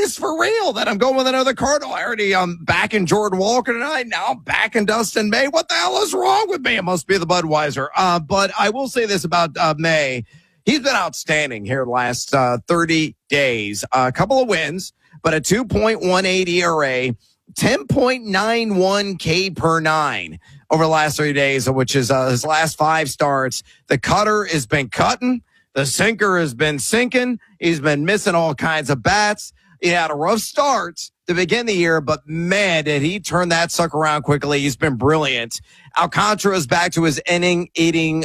this for real that I'm going with another Cardinal. I already back in Jordan Walker tonight. Now I'm back in Dustin May. What the hell is wrong with me? It must be the Budweiser. But I will say this about May. He's been outstanding here the last 30 days. A couple of wins, but a 2.18 ERA, 10.91 K per nine over the last 30 days, which is his last 5 starts. The cutter has been cutting. The sinker has been sinking. He's been missing all kinds of bats. He had a rough start to begin the year, but man, did he turn that sucker around quickly. He's been brilliant. Alcantara is back to his inning-eating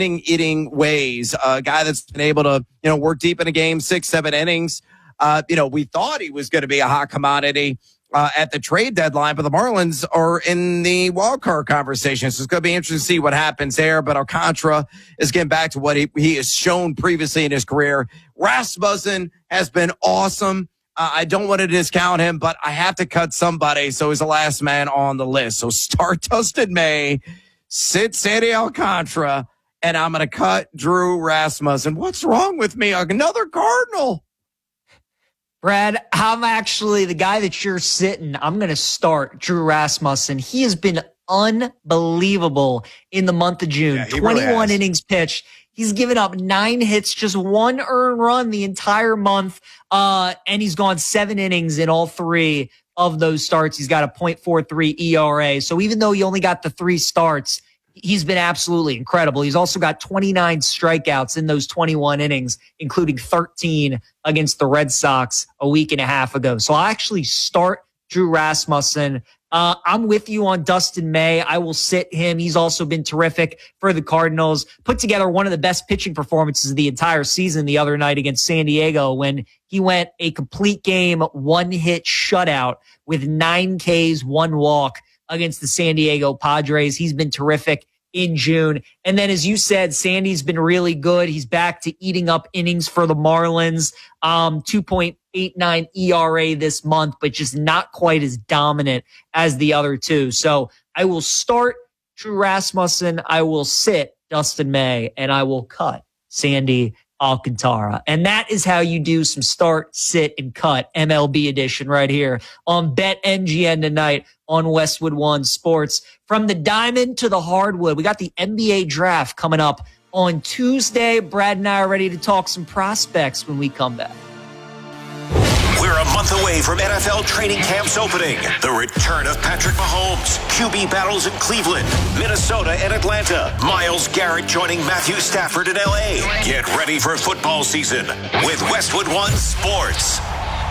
ways. A guy that's been able to, work deep in a game, 6-7 innings. We thought he was going to be a hot commodity at the trade deadline, but the Marlins are in the wild card conversation. So it's going to be interesting to see what happens there. But Alcantara is getting back to what he has shown previously in his career. Rasmussen has been awesome. I don't want to discount him, but I have to cut somebody. So he's the last man on the list. So start Dustin May, sit Sandy Alcantara, and I'm going to cut Drew Rasmussen. What's wrong with me? Another Cardinal. Brad, I'm actually the guy that you're sitting. I'm going to start Drew Rasmussen. He has been unbelievable in the month of June. Yeah, 21 innings pitched. He's given up 9 hits, just 1 earned run the entire month. And he's gone 7 innings in all 3 of those starts. He's got a .43 ERA. So even though he only got the 3 starts, he's been absolutely incredible. He's also got 29 strikeouts in those 21 innings, including 13 against the Red Sox a week and a half ago. So I'll actually start Drew Rasmussen. I'm with you on Dustin May. I will sit him. He's also been terrific for the Cardinals. Put together one of the best pitching performances of the entire season the other night against San Diego when he went a complete game, 1-hit shutout with 9 Ks, 1 walk against the San Diego Padres. He's been terrific in June. And then, as you said, Sandy's been really good. He's back to eating up innings for the Marlins. 2.89 ERA this month, but just not quite as dominant as the other 2. So I will start Drew Rasmussen. I will sit Dustin May, and I will cut Sandy Alcantara. And that is how you do some start, sit, and cut MLB edition right here on BetMGM tonight on Westwood One Sports. From the diamond to the hardwood, we got the NBA draft coming up on Tuesday. Brad and I are ready to talk some prospects when we come back. We're a month away from NFL training camps opening. The return of Patrick Mahomes, QB battles in Cleveland, Minnesota, and Atlanta. Myles Garrett joining Matthew Stafford in LA. Get ready for football season with Westwood One Sports.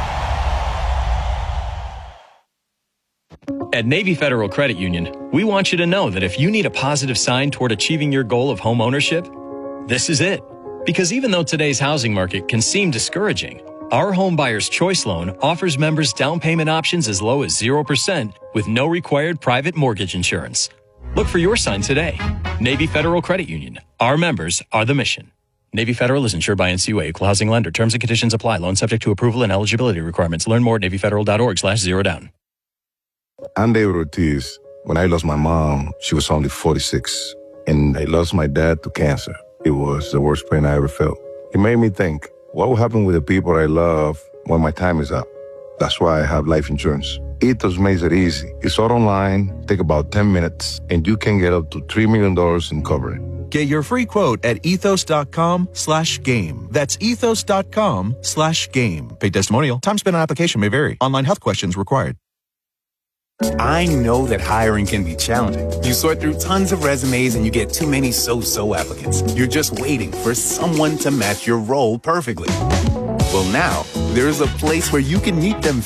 At Navy Federal Credit Union, we want you to know that if you need a positive sign toward achieving your goal of home ownership, this is it. Because even though today's housing market can seem discouraging, our Home Buyer's Choice Loan offers members down payment options as low as 0% with no required private mortgage insurance. Look for your sign today. Navy Federal Credit Union. Our members are the mission. Navy Federal is insured by NCUA, equal housing lender. Terms and conditions apply. Loan subject to approval and eligibility requirements. Learn more at NavyFederal.org/zerodown. I'm David Ortiz. When I lost my mom, she was only 46. And I lost my dad to cancer. It was the worst pain I ever felt. It made me think, what will happen with the people I love when my time is up? That's why I have life insurance. Ethos makes it easy. It's all online, take about 10 minutes, and you can get up to $3 million in coverage. Get your free quote at ethos.com/game. That's ethos.com/game. Paid testimonial. Time spent on application may vary. Online health questions required. I know that hiring can be challenging. You sort through tons of resumes and you get too many so-so applicants. You're just waiting for someone to match your role perfectly. Well, now, there's a place where you can meet them